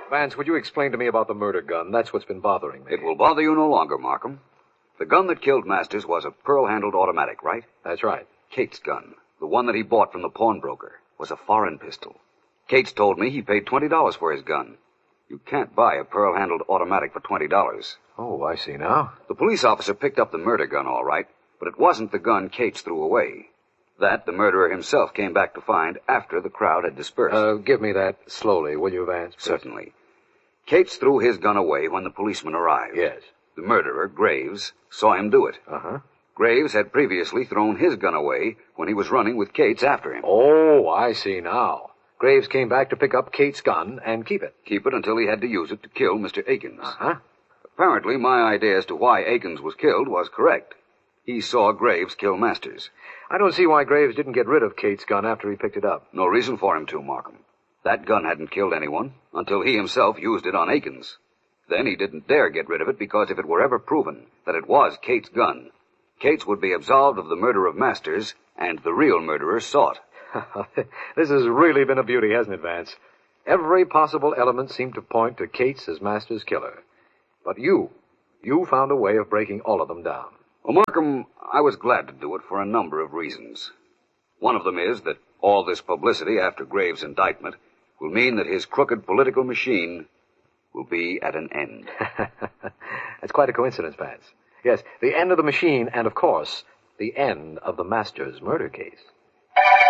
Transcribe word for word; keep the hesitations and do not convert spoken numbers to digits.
Vance, would you explain to me about the murder gun? That's what's been bothering me. It will bother you no longer, Markham. The gun that killed Masters was a pearl-handled automatic, right? That's right. Kate's gun, the one that he bought from the pawnbroker, was a foreign pistol. Cates told me he paid twenty dollars for his gun. You can't buy a pearl-handled automatic for twenty dollars. Oh, I see now. The police officer picked up the murder gun, all right, but it wasn't the gun Cates threw away. That the murderer himself came back to find after the crowd had dispersed. Uh, give me that slowly, will you, Vance? Please? Certainly. Cates threw his gun away when the policeman arrived. Yes. The murderer, Graves, saw him do it. Uh-huh. Graves had previously thrown his gun away when he was running with Cates after him. Oh, I see now. Graves came back to pick up Kate's gun and keep it. Keep it until he had to use it to kill Mister Akins. Uh-huh. Apparently, my idea as to why Akins was killed was correct. He saw Graves kill Masters. I don't see why Graves didn't get rid of Kate's gun after he picked it up. No reason for him to, Markham. That gun hadn't killed anyone until he himself used it on Akins. Then he didn't dare get rid of it because if it were ever proven that it was Kate's gun, Cates would be absolved of the murder of Masters and the real murderer sought. This has really been a beauty, hasn't it, Vance? Every possible element seemed to point to Cates as Masters' killer. But you, you found a way of breaking all of them down. Well, Markham, I was glad to do it for a number of reasons. One of them is that all this publicity after Graves' indictment will mean that his crooked political machine will be at an end. That's quite a coincidence, Vance. Yes, the end of the machine and, of course, the end of the Masters murder case.